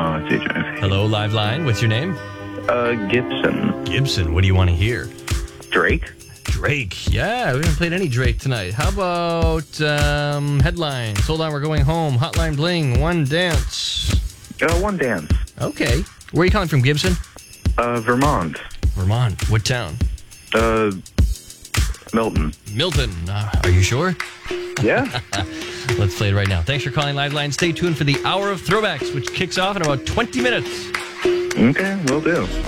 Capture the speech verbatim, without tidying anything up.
Oh, it's A J. Hello, Live Line. What's your name? Uh, Gibson. Gibson. What do you want to hear? Drake? Drake. Yeah, we haven't played any Drake tonight. How about um, headlines? Hold on, we're going home. Hotline Bling. One dance. Uh, one dance. Okay. Where are you calling from, Gibson? Uh, Vermont. Vermont. What town? Uh, Milton. Milton. Uh, are you sure? Yeah. Let's play it right now. Thanks for calling Live Line. Stay tuned for the Hour of Throwbacks, which kicks off in about twenty minutes. Okay, will do.